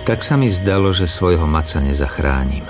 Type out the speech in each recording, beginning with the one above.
Tak sa mi zdalo, že svojho maca nezachránim.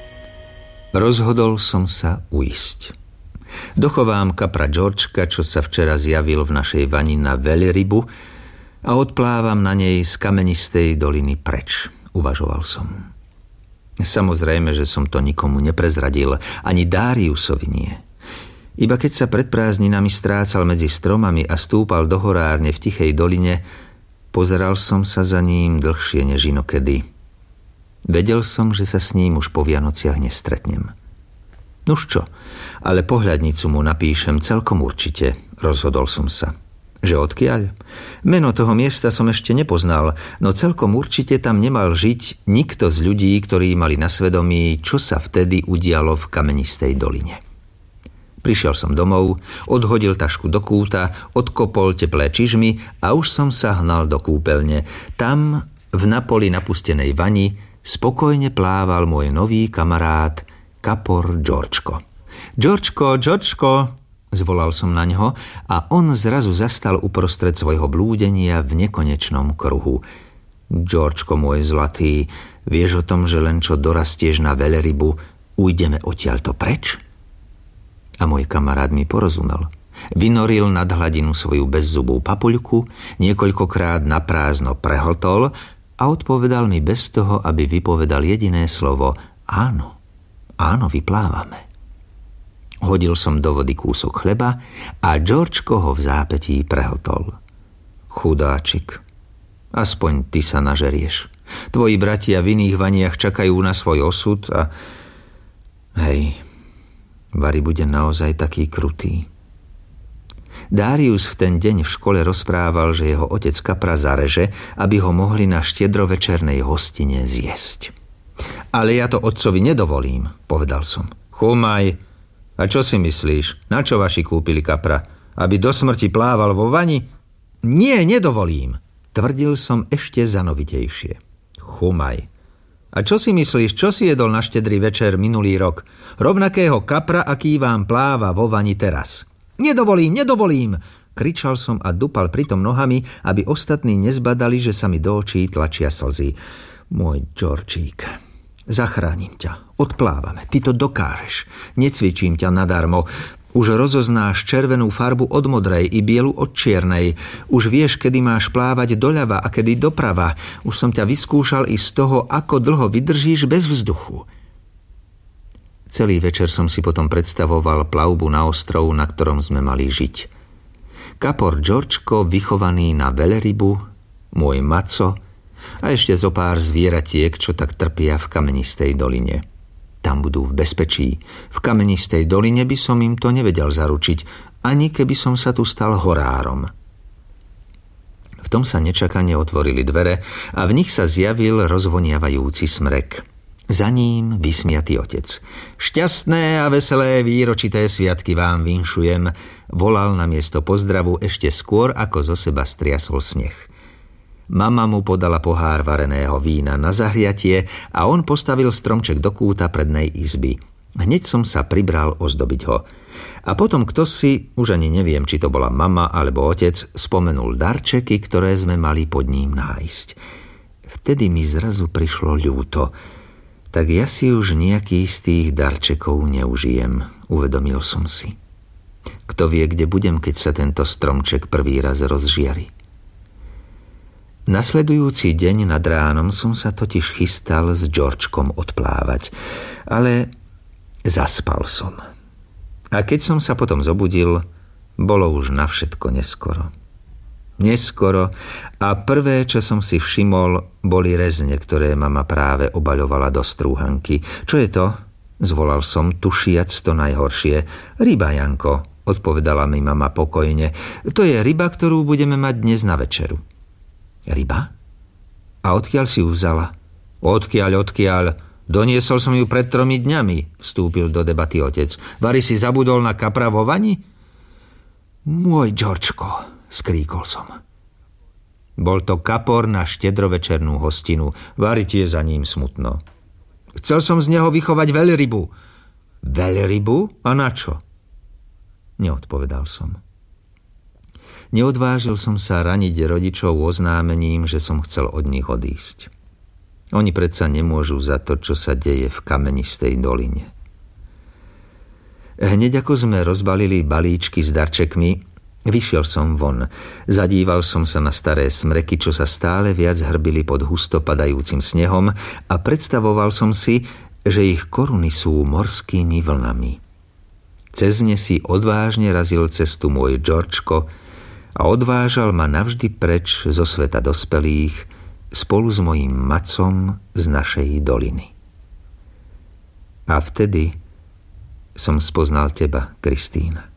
Rozhodol som sa ujsť. Dochovám kapra Georgeka, čo sa včera zjavil v našej vani na veľrybu, a odplávam na nej z kamenistej doliny preč, uvažoval som. Samozrejme, že som to nikomu neprezradil, ani Dáriusovi nie. Iba keď sa pred prázdninami strácal medzi stromami a stúpal do horárne v tichej doline, pozeral som sa za ním dlhšie než inokedy. Vedel som, že sa s ním už po Vianociach nestretnem. Nuž čo, ale pohľadnicu mu napíšem celkom určite, rozhodol som sa. Že odkiaľ? Meno toho miesta som ešte nepoznal, no celkom určite tam nemal žiť nikto z ľudí, ktorí mali na svedomí, čo sa vtedy udialo v kamenistej doline. Prišiel som domov, odhodil tašku do kúta, odkopol teplé čižmy a už som sa hnal do kúpeľne. Tam, v napoli napustenej vani, spokojne plával môj nový kamarát kapor Georgeko. Georgeko, zvolal som na ňo a on zrazu zastal uprostred svojho blúdenia v nekonečnom kruhu. Georgeko, môj zlatý, vieš o tom, že len čo dorastieš na veľrybu, ujdeme odtiaľto preč? A môj kamarát mi porozumel. Vynoril nad hladinu svoju bezzubú papuľku, niekoľkokrát naprázdno prehltol a odpovedal mi bez toho, aby vypovedal jediné slovo áno, vyplávame. Hodil som do vody kúsok chleba a Georgeko ho v zápätí prehltol. Chudáčik, aspoň ty sa nažerieš. Tvoji bratia v iných vaniach čakajú na svoj osud a... Hej, Vary bude naozaj taký krutý. Dárius v ten deň v škole rozprával, že jeho otec kapra zareže, aby ho mohli na štiedrovečernej hostine zjesť. Ale ja to otcovi nedovolím, povedal som. Chumaj, a čo si myslíš? Na čo vaši kúpili kapra? Aby do smrti plával vo vani? Nie, nedovolím, tvrdil som ešte zanovitejšie. Chumaj. A čo si myslíš, čo si jedol na štedrý večer minulý rok? Rovnakého kapra, aký vám pláva vo vani teraz. Nedovolím, kričal som a dupal pritom nohami, aby ostatní nezbadali, že sa mi do očí tlačia slzy. Môj Georgík, zachránim ťa, odplávame, ty to dokážeš. Necvičím ťa nadarmo. Už rozoznáš červenú farbu od modrej i bielu od čiernej. Už vieš, kedy máš plávať doľava a kedy doprava. Už som ťa vyskúšal i z toho, ako dlho vydržíš bez vzduchu. Celý večer som si potom predstavoval plavbu na ostrov, na ktorom sme mali žiť. Kapor Georgeko, vychovaný na veľrybu, môj maco a ešte zo pár zvieratiek, čo tak trpia v kamenistej doline. Tam budú v bezpečí. V kamenistej doline by som im to nevedel zaručiť, ani keby som sa tu stal horárom. V tom sa nečakane otvorili dvere a v nich sa zjavil rozvoniavajúci smrek. Za ním vysmiatý otec. Šťastné a veselé výročité sviatky vám vinšujem, volal namiesto pozdravu ešte skôr, ako zo seba striasol sneh. Mama mu podala pohár vareného vína na zahriatie a on postavil stromček do kúta prednej izby. Hneď som sa pribral ozdobiť ho. A potom ktosi, už ani neviem, či to bola mama alebo otec, spomenul darčeky, ktoré sme mali pod ním nájsť. Vtedy mi zrazu prišlo ľúto. Tak ja si už nejaký z tých darčekov neužijem, uvedomil som si. Kto vie, kde budem, keď sa tento stromček prvý raz rozžiari. Nasledujúci deň nad ránom som sa totiž chystal s Georgekom odplávať, ale zaspal som. A keď som sa potom zobudil, bolo už na všetko neskoro. A prvé, čo som si všimol, boli rezne, ktoré mama práve obaľovala do strúhanky. Čo je to? Zvolal som, tušiac to najhoršie. Ryba, Janko, odpovedala mi mama pokojne. To je ryba, ktorú budeme mať dnes na večeru. Ryba? A odkiaľ si ju vzala? Odkiaľ? Doniesol som ju pred 3 dňami, vstúpil do debaty otec. Vary si zabudol na kapra vo vani? Môj Georgeko, skríkol som. Bol to kapor na štedrovečernú hostinu. Vary ti je za ním smutno. Chcel som z neho vychovať veľrybu. Veľrybu? A na čo? Neodpovedal som. Neodvážil som sa raniť rodičov oznámením, že som chcel od nich odísť. Oni predsa nemôžu za to, čo sa deje v kamenistej doline. Hneď ako sme rozbalili balíčky s darčekmi, vyšiel som von. Zadíval som sa na staré smreky, čo sa stále viac hrbili pod husto padajúcim snehom a predstavoval som si, že ich koruny sú morskými vlnami. Cez ne si odvážne razil cestu môj Georgeko a odvážal ma navždy preč zo sveta dospelých spolu s mojím macom z našej doliny. A vtedy som spoznal teba, Kristína.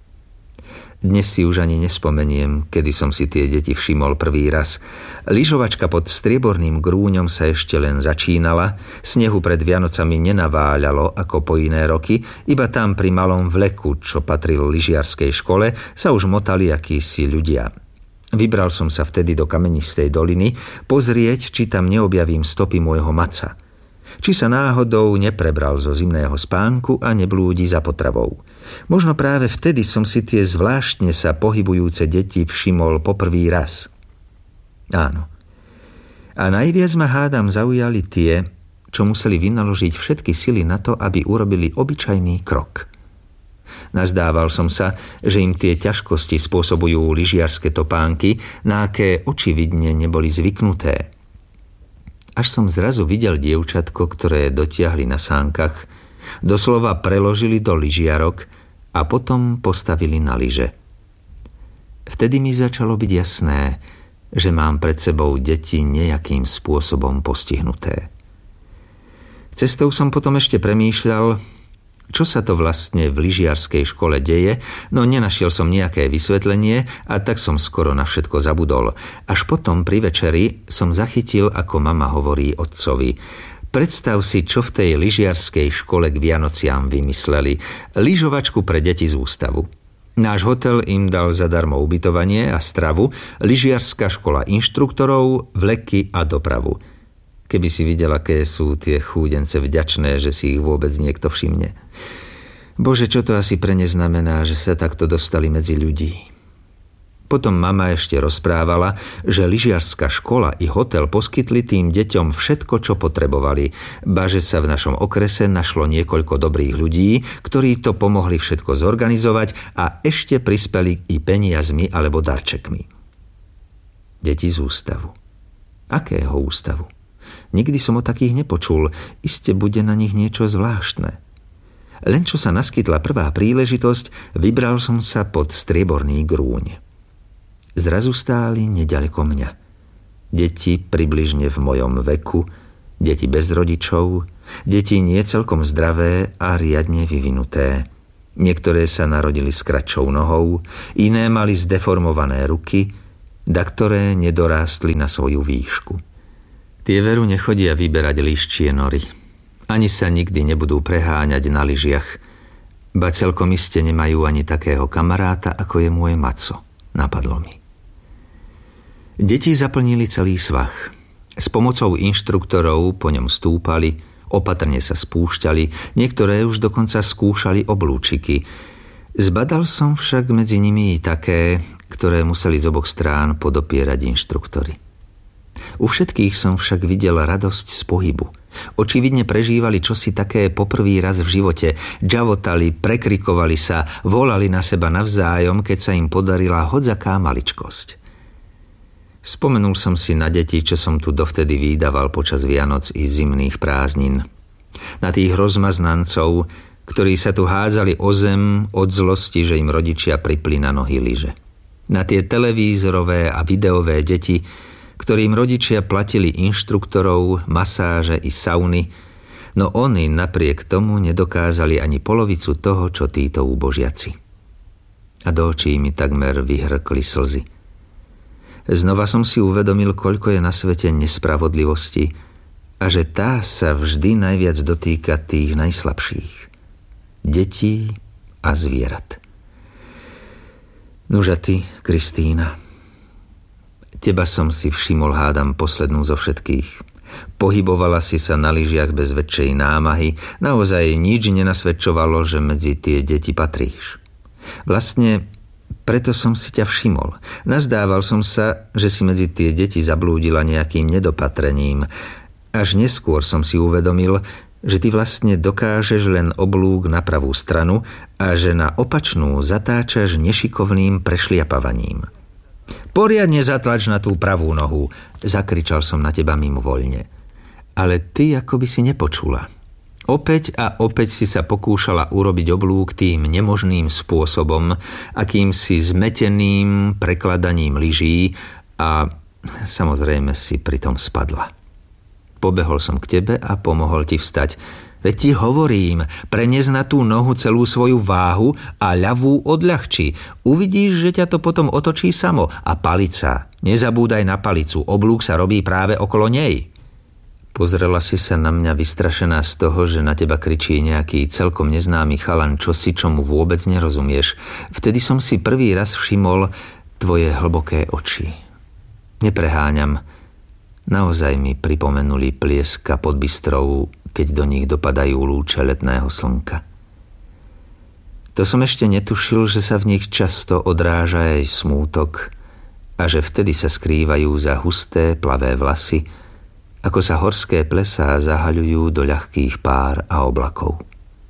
Dnes si už ani nespomeniem, kedy som si tie deti všimol prvý raz. Lyžovačka pod strieborným grúňom sa ešte len začínala, snehu pred Vianocami nenaváľalo ako po iné roky, iba tam pri malom vleku, čo patril lyžiarskej škole, sa už motali akísi ľudia. Vybral som sa vtedy do kamenistej doliny pozrieť, či tam neobjavím stopy môjho maca. Či sa náhodou neprebral zo zimného spánku a neblúdi za potravou. Možno práve vtedy som si tie zvláštne sa pohybujúce deti všimol poprvý raz. Áno. A najviac ma hádam zaujali tie, čo museli vynaložiť všetky sily na to, aby urobili obyčajný krok. Nazdával som sa, že im tie ťažkosti spôsobujú lyžiarske topánky, na aké očividne neboli zvyknuté. Až som zrazu videl dievčatko, ktoré dotiahli na sánkach, doslova preložili do lyžiarok a potom postavili na lyže. Vtedy mi začalo byť jasné, že mám pred sebou deti nejakým spôsobom postihnuté. Cestou som potom ešte premýšľal, čo sa to vlastne v lyžiarskej škole deje, no nenašiel som nejaké vysvetlenie a tak som skoro na všetko zabudol. Až potom pri večeri som zachytil, ako mama hovorí otcovi: predstav si, čo v tej lyžiarskej škole k Vianociam vymysleli. Lyžovačku pre deti z ústavu. Náš hotel im dal zadarmo ubytovanie a stravu, lyžiarská škola inštruktorov, vleky a dopravu. Keby si videl, aké sú tie chúdence vďačné, že si ich vôbec niekto všimne. Bože, čo to asi pre ne znamená, že sa takto dostali medzi ľudí. Potom mama ešte rozprávala, že lyžiarska škola i hotel poskytli tým deťom všetko, čo potrebovali, ba že sa v našom okrese našlo niekoľko dobrých ľudí, ktorí to pomohli všetko zorganizovať a ešte prispeli i peniazmi alebo darčekmi. Deti z ústavu. Akého ústavu? Nikdy som o takých nepočul, iste bude na nich niečo zvláštne. Len čo sa naskytla prvá príležitosť, vybral som sa pod strieborný grúň. Zrazu stáli neďaleko mňa. Deti približne v mojom veku, deti bez rodičov, deti nie celkom zdravé a riadne vyvinuté. Niektoré sa narodili s kratšou nohou, iné mali zdeformované ruky, daktoré nedorástli na svoju výšku. Tie veru nechodia vyberať líščie nory. Ani sa nikdy nebudú preháňať na lyžiach. Ba celkom iste nemajú ani takého kamaráta, ako je môj maco. Napadlo mi. Deti zaplnili celý svah. S pomocou inštruktorov po ňom stúpali, opatrne sa spúšťali, niektoré už dokonca skúšali oblúčiky. Zbadal som však medzi nimi i také, ktoré museli z oboch strán podopierať inštruktori. U všetkých som však videl radosť z pohybu. Očividne prežívali čosi také poprvý raz v živote. Džavotali, prekrikovali sa, volali na seba navzájom, keď sa im podarila hodzaká maličkosť. Spomenul som si na deti, čo som tu dovtedy vídaval počas Vianoc i zimných prázdnin. Na tých rozmaznancov, ktorí sa tu hádzali o zem od zlosti, že im rodičia pripli na nohy lyže. Na tie televízorové a videové deti, ktorým rodičia platili inštruktorov, masáže i sauny, no oni napriek tomu nedokázali ani polovicu toho, čo títo úbožiaci. A do očí mi takmer vyhrkli slzy. Znova som si uvedomil, koľko je na svete nespravodlivosti a že tá sa vždy najviac dotýka tých najslabších. Detí a zvierat. Nuža ty, Kristína, teba som si všimol, hádam, poslednú zo všetkých. Pohybovala si sa na lyžiach bez väčšej námahy. Naozaj nič nenasvedčovalo, že medzi tie deti patríš. Vlastne preto som si ťa všimol. Nazdával som sa, že si medzi tie deti zablúdila nejakým nedopatrením. Až neskôr som si uvedomil, že ty vlastne dokážeš len oblúk na pravú stranu a že na opačnú zatáčaš nešikovným prešliapavaním. Poriadne zatlač na tú pravú nohu, zakričal som na teba mimovoľne. Ale ty ako by si nepočula. Opäť a opäť si sa pokúšala urobiť oblúk tým nemožným spôsobom, akýmsi zmeteným prekladaním lyží a samozrejme si pritom spadla. Pobehol som k tebe a pomohol ti vstať. Veď ti hovorím, prenies na tú nohu celú svoju váhu a ľavú odľahčí. Uvidíš, že ťa to potom otočí samo. A palica, nezabúdaj na palicu, oblúk sa robí práve okolo nej. Pozrela si sa na mňa vystrašená z toho, že na teba kričí nejaký celkom neznámy chalan, čomu vôbec nerozumieš. Vtedy som si prvý raz všimol tvoje hlboké oči. Nepreháňam. Naozaj mi pripomenuli Plieska pod Bystrou, keď do nich dopadajú lúče letného slnka. To som ešte netušil, že sa v nich často odráža aj smútok a že vtedy sa skrývajú za husté plavé vlasy, ako sa horské plesá zahaľujú do ľahkých pár a oblakov.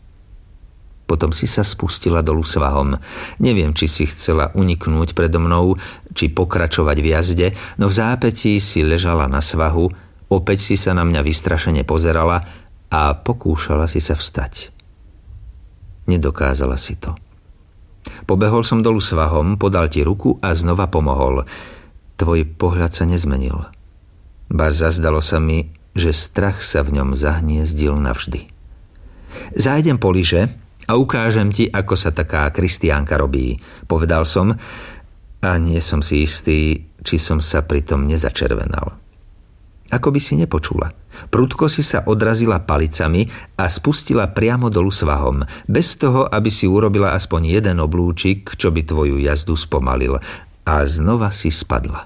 Potom si sa spustila dolu svahom. Neviem, či si chcela uniknúť predo mnou, či pokračovať v jazde, no v zápätí si ležala na svahu, opäť si sa na mňa vystrašene pozerala a pokúšala si sa vstať. Nedokázala si to. Pobehol som dolu svahom, podal ti ruku a znova pomohol. Tvoj pohľad sa nezmenil. Ba zazdalo sa mi, že strach sa v ňom zahniezdil navždy. Zájdem po lyže a ukážem ti, ako sa taká kristiánka robí, povedal som a nie som si istý, či som sa pritom nezačervenal. Ako by si nepočula. Prudko si sa odrazila palicami a spustila priamo dolu svahom, bez toho, aby si urobila aspoň jeden oblúčik, čo by tvoju jazdu spomalil, a znova si spadla.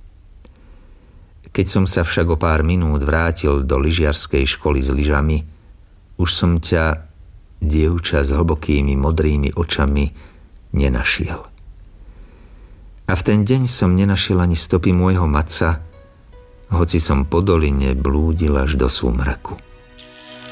Keď som sa však o pár minút vrátil do lyžiarskej školy s lyžami, už som ťa, dievča s hlbokými modrými očami, nenašiel. A v ten deň som nenašiel ani stopy môjho matca, hoci som po doline blúdil až do súmraku.